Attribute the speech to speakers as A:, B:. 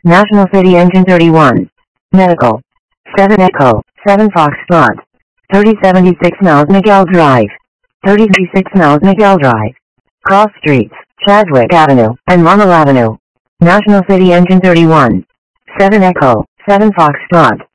A: National City Engine 31. Medical. 7 Echo, 7 Foxtrot. 3076 Mount Miguel Drive. 3036 Mount Miguel Drive. Cross Streets, Chadwick Avenue, and Rommel Avenue. National City Engine 31. 7 Echo, 7 Foxtrot.